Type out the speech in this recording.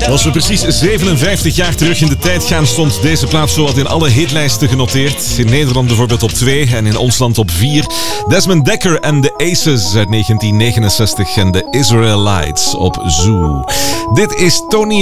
Als we precies 57 jaar terug in de tijd gaan, stond deze plaat zowat in alle hitlijsten genoteerd. In Nederland bijvoorbeeld op 2 en in ons land op 4. Desmond Dekker en de Aces uit 1969 en de Israelites op Zoo. Dit is Tony